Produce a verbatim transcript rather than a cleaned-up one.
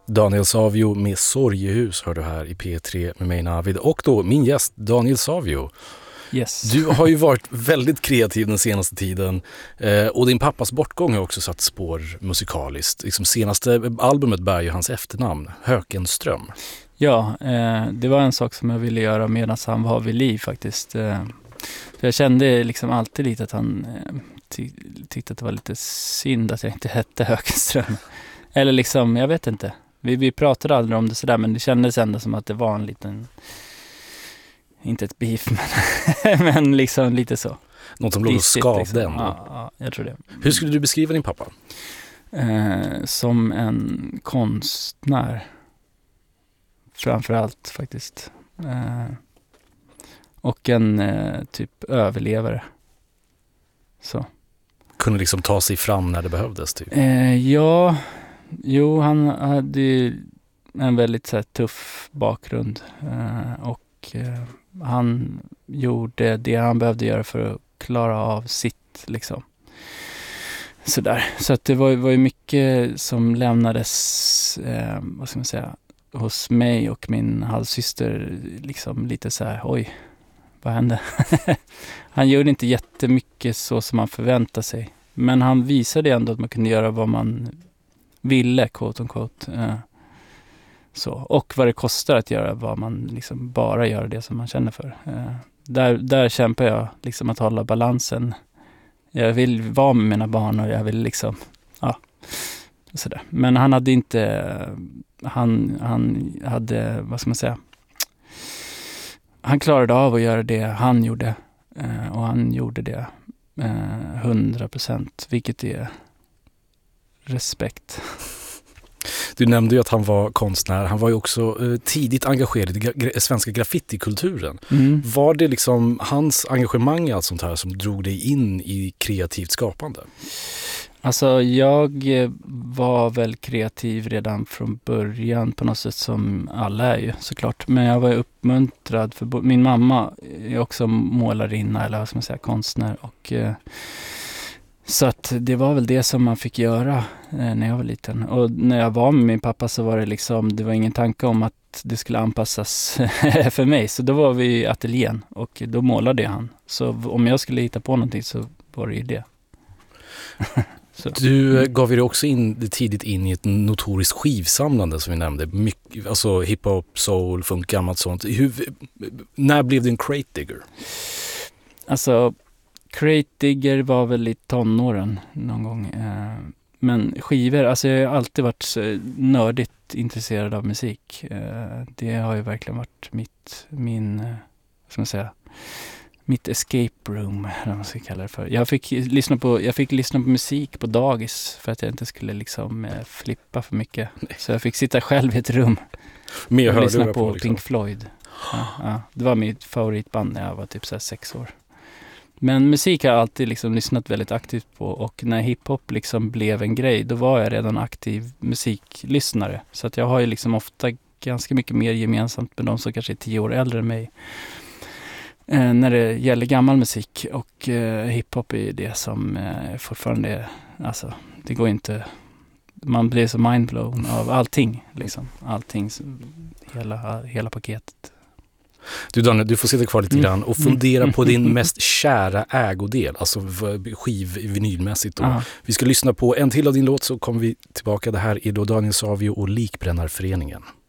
Daniel Savio med Sorgehus hör du här i P tre med mig Navid och då min gäst Daniel Savio. Yes. Du har ju varit väldigt kreativ den senaste tiden eh, och din pappas bortgång har också satt spår musikaliskt. Liksom senaste albumet bär ju hans efternamn, Hökenström. Ja, eh, det var en sak som jag ville göra medan han var vid liv faktiskt. Eh, för jag kände liksom alltid lite att han eh, ty- tyckte att det var lite synd att jag inte hette Hökenström. Eller liksom, jag vet inte. Vi, vi pratade aldrig om det sådär, men det kändes ändå som att det var en liten, inte ett beef, men, men liksom lite så. Något som låg och skavde liksom. ändå. Ja, ja, jag tror det. Hur skulle du beskriva din pappa? Eh, som en konstnär. Framförallt faktiskt. Eh, och en eh, typ överlevare. Så. Kunde liksom ta sig fram när det behövdes typ. Eh, ja, jo han hade ju en väldigt så här, tuff bakgrund. Eh, och eh, han gjorde det han behövde göra för att klara av sitt liksom. Sådär. Så att det var, var ju mycket som lämnades, eh, vad ska man säga, hos mig och min halvsyster liksom lite så här, oj, vad hände? Han gjorde inte jättemycket så som man förväntade sig. Men han visade ändå att man kunde göra vad man ville, quote on quote. Eh, så. Och vad det kostar att göra vad man liksom bara gör det som man känner för. Eh, där, där kämpar jag liksom att hålla balansen. Jag vill vara med mina barn och jag vill liksom, ja, sådär. Men han hade inte, han, han hade, vad ska man säga, han klarade av att göra det han gjorde. Eh, och han gjorde det hundra procent, vilket är respekt. Du nämnde ju att han var konstnär. Han var ju också eh, tidigt engagerad i gra- svenska graffitikulturen. Mm. Var det liksom hans engagemang i allt sånt här som drog dig in i kreativt skapande? Alltså jag var väl kreativ redan från början på något sätt, som alla är ju såklart. Men jag var uppmuntrad för bo- min mamma är också målarinna eller vad ska man säga, konstnär. Och, eh, så att det var väl det som man fick göra eh, när jag var liten. Och när jag var med min pappa så var det liksom, det var ingen tanke om att det skulle anpassas för mig. Så då var vi i ateljén och då målade han. Så om jag skulle hitta på någonting så var det ju det. Så. Du eh, gav ju också in, tidigt in i ett notoriskt skivsamlande som vi nämnde. Mycket, alltså hiphop, soul, funk, gammalt sånt. Hur, när blev du en crate digger? Alltså, crate digger var väl i tonåren någon gång. Eh, men skivor, alltså jag har alltid varit så nördigt intresserad av musik. Eh, det har ju verkligen varit mitt, min, eh, vad ska man säga, mitt escape room, eller vad man ska kalla det för. Jag fick lyssna på, jag fick lyssna på musik på dagis för att jag inte skulle liksom eh, flippa för mycket. Så jag fick sitta själv i ett rum Mer och lyssna på, på liksom. Pink Floyd. Ja, ja. Det var mitt favoritband när jag var typ så här sex år. Men musik har jag alltid liksom lyssnat väldigt aktivt på, och när hiphop liksom blev en grej, då var jag redan aktiv musiklyssnare. Så att jag har ju liksom ofta ganska mycket mer gemensamt med de som kanske är tio år äldre än mig. Eh, när det gäller gammal musik, och eh, hiphop är det som eh, fortfarande är, alltså det går inte, man blir så mindblown av allting liksom, allting, hela, hela paketet. Du Daniel, du får sitta kvar lite Mm. grann och fundera på din mest kära ägodel, alltså skiv-vinylmässigt då. Aha. Vi ska lyssna på en till av din låt så kommer vi tillbaka. Det här är då Daniel Savio och Likbrännarföreningen.